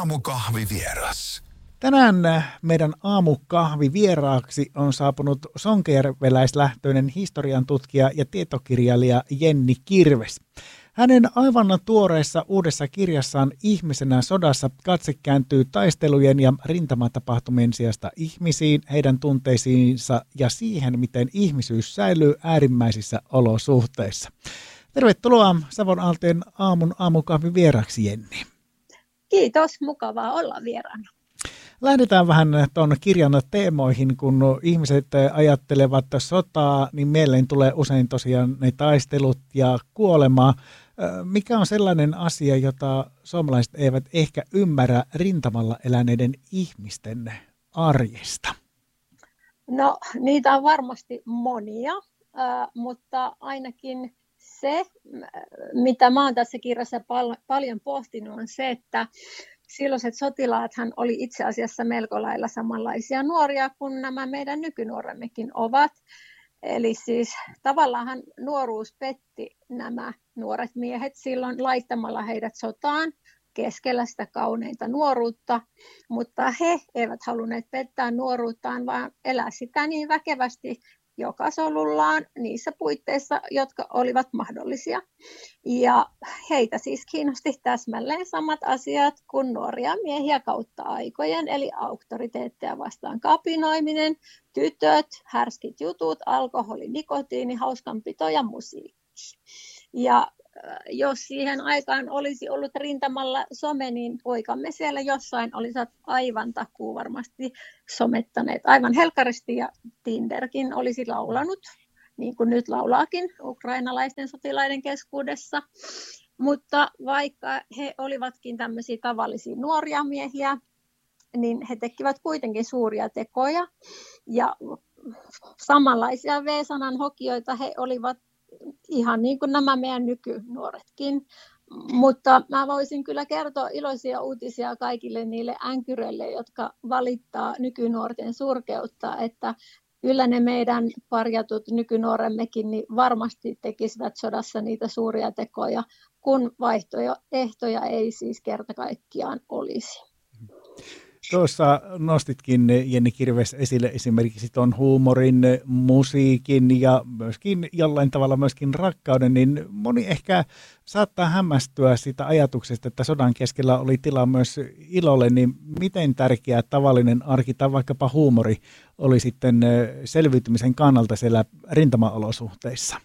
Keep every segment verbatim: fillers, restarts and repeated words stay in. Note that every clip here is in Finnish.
Aamukahvivieras. Tänään meidän aamukahvivieraaksi on saapunut sonkajärveläislähtöinen historian tutkija ja tietokirjailija Jenni Kirves. Hänen aivan tuoreessa uudessa kirjassaan Ihmisenä sodassa katse kääntyy taistelujen ja rintamatapahtumien sijasta ihmisiin, heidän tunteisiinsa ja siihen, miten ihmisyys säilyy äärimmäisissä olosuhteissa. Tervetuloa Savon Aaltojen aamun aamukahvin vieraaksi, Jenni. Kiitos, mukavaa olla vieraana. Lähdetään vähän tuon kirjan teemoihin, kun ihmiset ajattelevat sotaa, niin mieleen tulee usein tosiaan ne taistelut ja kuolema. Mikä on sellainen asia, jota suomalaiset eivät ehkä ymmärrä rintamalla eläneiden ihmisten arjesta? No, niitä on varmasti monia, mutta ainakin se, mitä mä oon tässä kirjassa pal- paljon pohtinut, on se, että silloiset sotilaathan oli itse asiassa melko lailla samanlaisia nuoria kuin nämä meidän nykynuoremmekin ovat. Eli siis tavallaan nuoruus petti nämä nuoret miehet silloin laittamalla heidät sotaan keskellä sitä kauneinta nuoruutta, mutta he eivät halunneet pettää nuoruuttaan, vaan elää sitä niin väkevästi joka solullaan niissä puitteissa, jotka olivat mahdollisia. Ja heitä siis kiinnosti täsmälleen samat asiat kuin nuoria miehiä kautta aikojen, eli auktoriteetteja vastaan kapinoiminen, tytöt, härskit jutut, alkoholi, nikotiini, hauskanpito ja musiikki. Ja jos siihen aikaan olisi ollut rintamalla some, niin poikamme siellä jossain olisivat aivan takuu varmasti somettaneet aivan helkkaristi, ja Tinderkin olisi laulanut, niin kuin nyt laulaakin ukrainalaisten sotilaiden keskuudessa. Mutta vaikka he olivatkin tämmöisiä tavallisia nuoria miehiä, niin he tekivät kuitenkin suuria tekoja, ja samanlaisia V-sanan hokijoita he olivat ihan niin kuin nämä meidän nykynuoretkin. Mutta mä voisin kyllä kertoa iloisia uutisia kaikille niille änkyröille, jotka valittaa nykynuorten surkeutta, että kyllä ne meidän parjatut nykynuoremmekin niin varmasti tekisivät sodassa niitä suuria tekoja, kun vaihtoehtoja ei siis kerta kaikkiaan olisi. Tuossa nostitkin, Jenni Kirves, esille esimerkiksi tuon huumorin, musiikin ja myöskin jollain tavalla myöskin rakkauden, niin moni ehkä saattaa hämmästyä siitä ajatuksesta, että sodan keskellä oli tilaa myös ilolle, niin miten tärkeä tavallinen arki tai vaikkapa huumori oli sitten selviytymisen kannalta siellä rintamaolosuhteissa?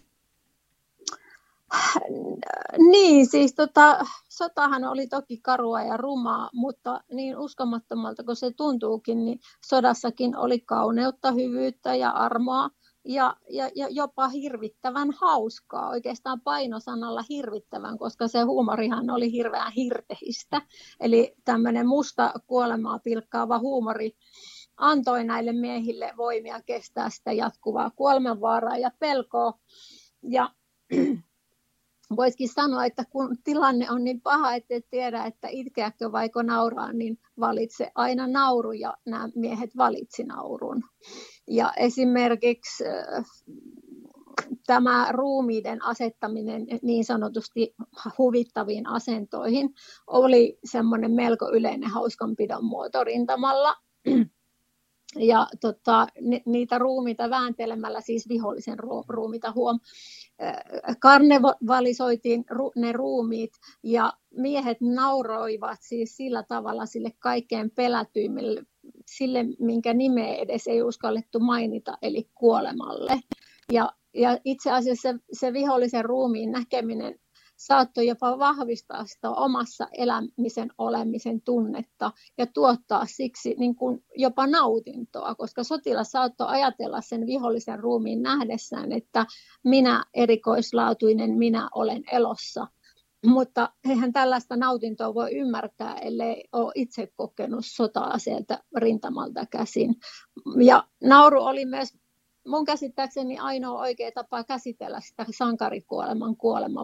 Niin, siis tota, sotahan oli toki karua ja rumaa, mutta niin uskomattomalta kuin se tuntuukin, niin sodassakin oli kauneutta, hyvyyttä ja armoa ja, ja, ja jopa hirvittävän hauskaa, oikeastaan painosanalla hirvittävän, koska se huumorihan oli hirveän hirtehistä. Eli tämmöinen musta kuolemaa pilkkaava huumori antoi näille miehille voimia kestää sitä jatkuvaa kuolemanvaaraa ja pelkoa. Ja voisikin sanoa, että kun tilanne on niin paha, että et tiedä, että itkeäkö vaiko nauraa, niin valitse aina nauru, ja nämä miehet valitsi naurun. Ja esimerkiksi äh, tämä ruumiiden asettaminen niin sanotusti huvittaviin asentoihin oli semmoinen melko yleinen hauskanpidon muoto rintamalla. Ja tota, niitä ruumiita vääntelemällä, siis vihollisen ruumiita huom, karnevalisoitiin ne ruumiit, ja miehet nauroivat siis sillä tavalla sille kaikkein pelätyimmille, sille minkä nimeä edes ei uskallettu mainita, eli kuolemalle. Ja, ja itse asiassa se, se vihollisen ruumiin näkeminen saattoi jopa vahvistaa sitä omassa elämisen olemisen tunnetta ja tuottaa siksi niin kuin jopa nautintoa, koska sotilas saattoi ajatella sen vihollisen ruumiin nähdessään, että minä erikoislaatuinen, minä olen elossa. Mutta eihän tällaista nautintoa voi ymmärtää, ellei ole itse kokenut sotaa sieltä rintamalta käsin. Ja nauru oli myös mun käsittääkseni ainoa oikea tapa käsitellä sitä sankarikuoleman kuoleman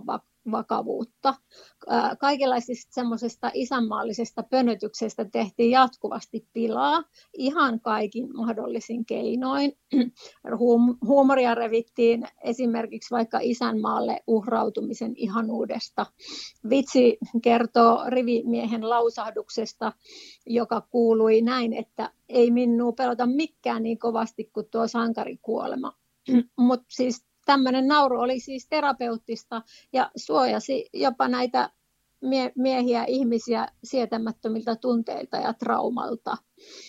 vakavuutta. Kaikenlaisista semmoisesta isänmaallisesta pönötyksestä tehtiin jatkuvasti pilaa ihan kaikin mahdollisin keinoin. Huumoria revittiin esimerkiksi vaikka isänmaalle uhrautumisen ihanuudesta. Vitsi kertoo rivimiehen lausahduksesta, joka kuului näin, että ei minua pelota mikään niin kovasti kuin tuo sankarikuolema. Mutta siis tämmöinen nauru oli siis terapeuttista ja suojasi jopa näitä mie- miehiä, ihmisiä sietämättömiltä tunteilta ja traumalta.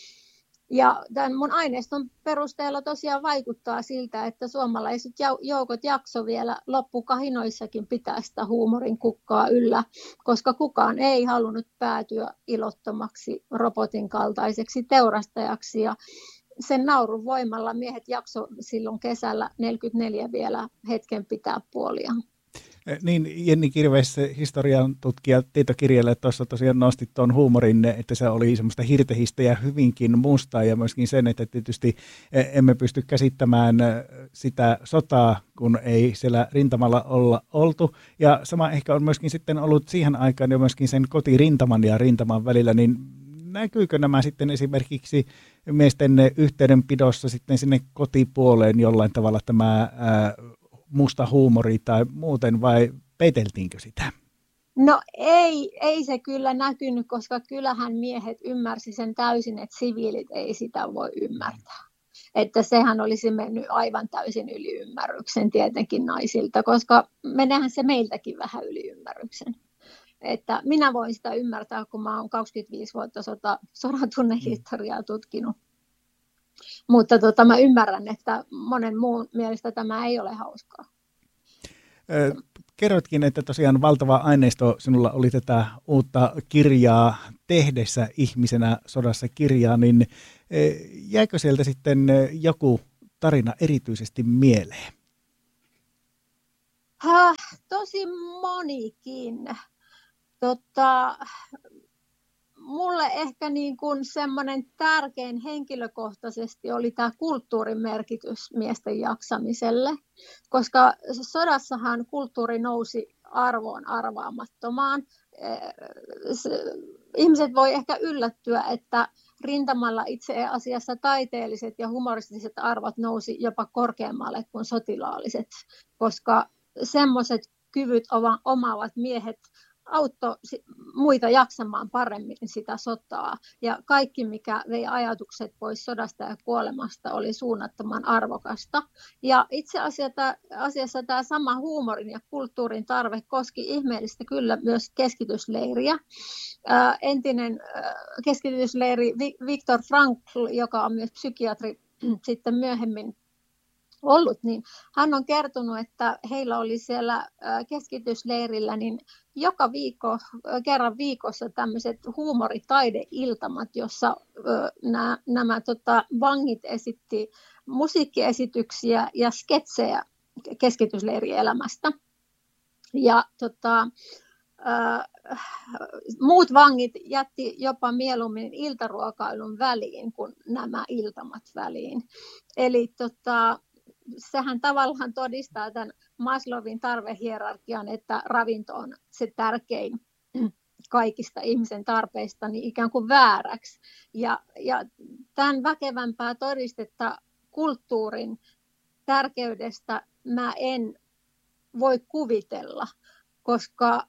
Ja tämän mun aineiston perusteella tosiaan vaikuttaa siltä, että suomalaiset joukot jakso vielä loppukahinoissakin pitää sitä huumorin kukkaa yllä, koska kukaan ei halunnut päätyä ilottomaksi robotin kaltaiseksi teurastajaksi. Ja sen naurun voimalla miehet jakso silloin kesällä neljäkymmentäneljä vielä hetken pitää puoliaan. Niin, Jenni Kirves, historian tutkija, tietokirjailija, tuossa tosiaan nostit tuon huumorin, että se oli semmoista hirtehistä ja hyvinkin mustaa, ja myöskin sen, että tietysti emme pysty käsittämään sitä sotaa, kun ei siellä rintamalla olla oltu. Ja sama ehkä on myöskin sitten ollut siihen aikaan jo myöskin sen kotirintaman ja rintaman välillä, niin näkyykö nämä sitten esimerkiksi miesten yhteydenpidossa sitten sinne kotipuoleen jollain tavalla tämä ää, musta huumori tai muuten, vai peiteltiinkö sitä? No ei, ei se kyllä näkynyt, koska kyllähän miehet ymmärsi sen täysin, että siviilit ei sitä voi ymmärtää. Että sehän olisi mennyt aivan täysin yli ymmärryksen tietenkin naisilta, koska menehän se meiltäkin vähän yli ymmärryksen. Että minä voin sitä ymmärtää, kun mä oon kaksikymmentäviisi vuotta sota, sodan tunnehistoriaa tutkinut. Mutta tota, mä ymmärrän, että monen muun mielestä tämä ei ole hauskaa. Kerrotkin, että tosiaan valtava aineisto sinulla oli tätä uutta kirjaa tehdessä ihmisenä sodassa kirjaa, niin jäikö sieltä sitten joku tarina erityisesti mieleen? Ha, tosi monikin. Tota, mulle ehkä niin kuin semmoinen tärkein henkilökohtaisesti oli tämä kulttuurin merkitys miesten jaksamiselle, koska sodassahan kulttuuri nousi arvoon arvaamattomaan. Ihmiset voi ehkä yllättyä, että rintamalla itse asiassa taiteelliset ja humoristiset arvot nousi jopa korkeammalle kuin sotilaalliset, koska semmoiset kyvyt omaavat miehet auttoi muita jaksamaan paremmin sitä sotaa. Ja kaikki, mikä vei ajatukset pois sodasta ja kuolemasta, oli suunnattoman arvokasta. Ja itse asiassa, asiassa tämä sama huumorin ja kulttuurin tarve koski ihmeellistä kyllä myös keskitysleiriä. Ää, entinen ää, keskitysleiri Viktor Frankl, joka on myös psykiatri sitten myöhemmin ollut, niin hän on kertonut, että heillä oli siellä keskitysleirillä niin joka viikko, kerran viikossa tämmöiset huumoritaideiltamat, jossa nämä, nämä tota, vangit esitti musiikkiesityksiä ja sketsejä keskitysleirielämästä. Ja tota, äh, muut vangit jätti jopa mieluummin iltaruokailun väliin kuin nämä iltamat väliin. Eli tota, sehän tavallaan todistaa tämän Maslowin tarvehierarkian, että ravinto on se tärkein kaikista ihmisen tarpeista niin ikään kuin vääräksi. Ja, ja tämän väkevämpää todistetta kulttuurin tärkeydestä mä en voi kuvitella, koska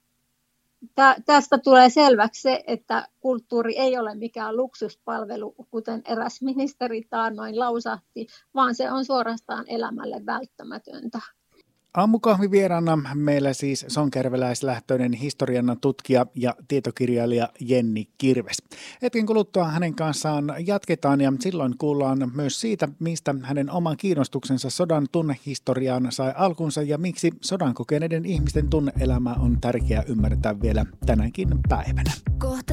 tä, tästä tulee selväksi se, että kulttuuri ei ole mikään luksuspalvelu, kuten eräs ministeri taannoin lausahti, vaan se on suorastaan elämälle välttämätöntä. Aamukahvivieraana meillä siis sonkerveläislähtöinen historian tutkija ja tietokirjailija Jenni Kirves. Hetken kuluttua hänen kanssaan jatketaan ja silloin kuullaan myös siitä, mistä hänen oman kiinnostuksensa sodan tunnehistoriaan sai alkunsa ja miksi sodan kokeneiden ihmisten tunne-elämä on tärkeää ymmärtää vielä tänäkin päivänä.